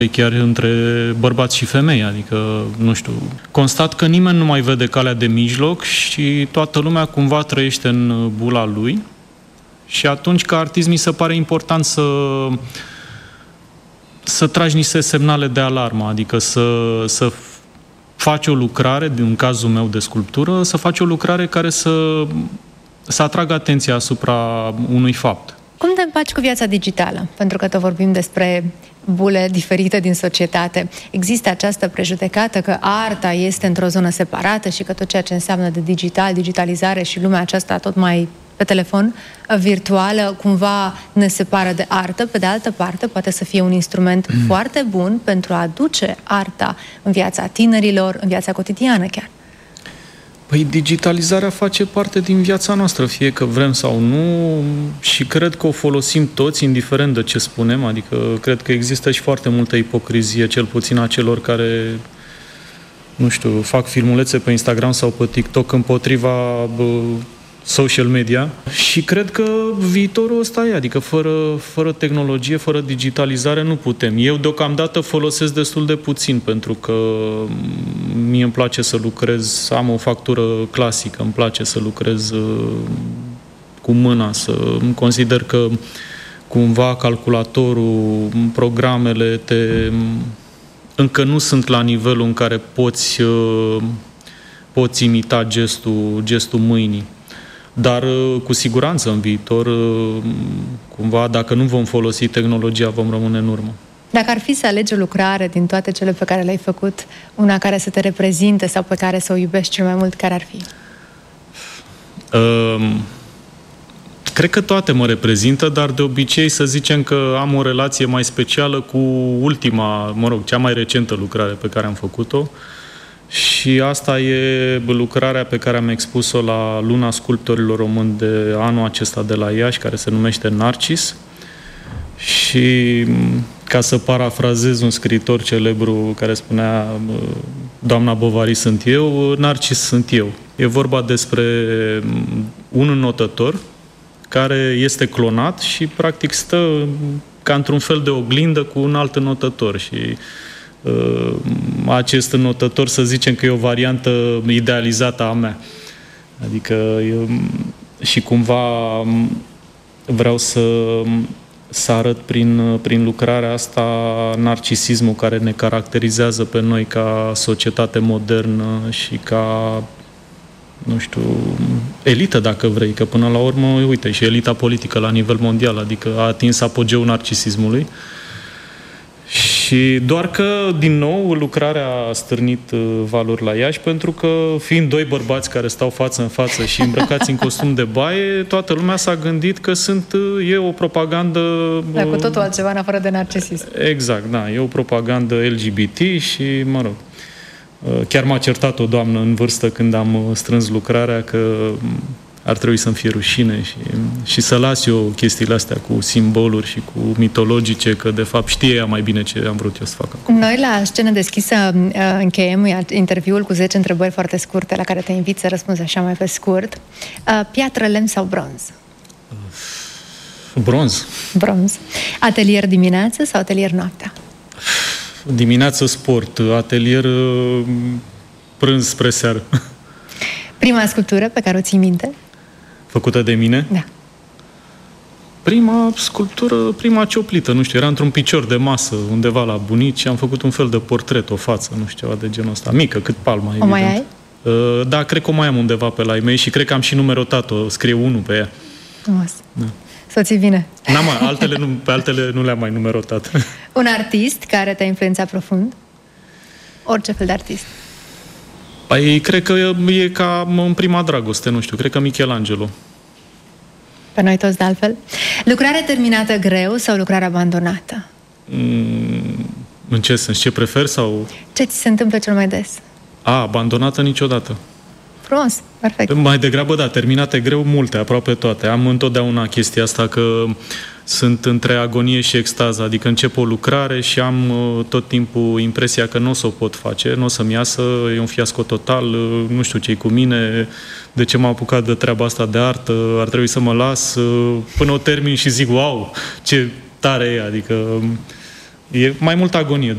chiar între bărbați și femei, adică, nu știu, constat că nimeni nu mai vede calea de mijloc și toată lumea cumva trăiește în bula lui și atunci, ca artist, mi se pare important să tragi niște semnale de alarmă, adică să faci o lucrare, în cazul meu de sculptură, să faci o lucrare care să atragă atenția asupra unui fapt. Cum te împaci cu viața digitală? Pentru că tot vorbim despre bule diferite din societate. Există această prejudecată că arta este într-o zonă separată și că tot ceea ce înseamnă de digital, digitalizare și lumea aceasta tot mai pe telefon, virtuală, cumva ne separă de artă. Pe de altă parte, poate să fie un instrument foarte bun pentru a aduce arta în viața tinerilor, în viața cotidiană chiar. Păi digitalizarea face parte din viața noastră, fie că vrem sau nu, și cred că o folosim toți, indiferent de ce spunem, adică cred că există și foarte multă ipocrizie, cel puțin a celor care, nu știu, fac filmulețe pe Instagram sau pe TikTok împotriva social media și cred că viitorul ăsta e, adică fără tehnologie, fără digitalizare nu putem. Eu deocamdată folosesc destul de puțin pentru că mie îmi place să lucrez, am o factură clasică, îmi place să lucrez cu mâna, îmi consider că cumva calculatorul, programele încă nu sunt la nivelul în care poți imita gestul mâinii. Dar cu siguranță în viitor, cumva, dacă nu vom folosi tehnologia, vom rămâne în urmă. Dacă ar fi să alegi o lucrare din toate cele pe care le-ai făcut, una care să te reprezinte sau pe care să o iubești cel mai mult, care ar fi? Cred că toate mă reprezintă, dar de obicei să zicem că am o relație mai specială cu ultima, cea mai recentă lucrare pe care am făcut-o. Și asta e lucrarea pe care am expus-o la Luna Sculptorilor Români de anul acesta de la Iași, care se numește Narcis. Și ca să parafrazez un scriitor celebru care spunea Doamna Bovary sunt eu, Narcis sunt eu. E vorba despre un înotător care este clonat și practic stă ca într-un fel de oglindă cu un alt înotător și acest înotător, să zicem că e o variantă idealizată a mea. Adică și cumva vreau să arăt prin lucrarea asta narcisismul care ne caracterizează pe noi ca societate modernă și ca, nu știu, elită, dacă vrei, că până la urmă, uite, și elita politică la nivel mondial, adică a atins apogeul narcisismului. Și doar că, din nou, lucrarea a stârnit valuri la Iași, pentru că, fiind doi bărbați care stau față în față și îmbrăcați în costum de baie, toată lumea s-a gândit că e o propagandă... Dar cu totul altceva în afară de narcisism. Exact, da, e o propagandă LGBT și, mă rog, chiar m-a certat o doamnă în vârstă când am strâns lucrarea că ar trebui să-mi fie rușine și să las eu chestiile astea cu simboluri și cu mitologice, că de fapt știe ea mai bine ce am vrut eu să fac acum. Noi la Scenă Deschisă încheiem interviul cu 10 întrebări foarte scurte la care te invit să răspunzi așa mai pe scurt. Piatră, lemn sau bronz? Bronz. Bronz. Atelier dimineață sau atelier noaptea? Dimineață sport, atelier prânz spre seară. Prima sculptură pe care o ții minte? Făcută de mine? Da. Prima sculptură, prima cioplită, nu știu, era într-un picior de masă undeva la bunici și am făcut un fel de portret, o față, nu știu, ceva de genul ăsta, mică, cât palma, evident. O mai ai? Da, cred că o mai am undeva pe la e-mail și cred că am și numerotat-o, scrie 1 pe ea. Frumos. Da. Să ții bine. Pe altele nu le-am mai numerotat. Un artist care te-a influențat profund? Orice fel de artist. Păi, cred că e ca în prima dragoste, nu știu, cred că Michelangelo. Pe noi toți de altfel. Lucrare terminată greu sau lucrare abandonată? În ce sens? Ce prefer sau... Ce ți se întâmplă cel mai des? Abandonată niciodată. Frumos, perfect. Mai degrabă, da, terminate greu multe, aproape toate. Am întotdeauna chestia asta că sunt între agonie și extază, adică încep o lucrare și am tot timpul impresia că nu o să o pot face, nu o să-mi iasă, e un fiasco total, nu știu ce-i cu mine, de ce m-am apucat de treaba asta de artă, ar trebui să mă las până o termin și zic, wow, ce tare e, adică e mai multă agonie.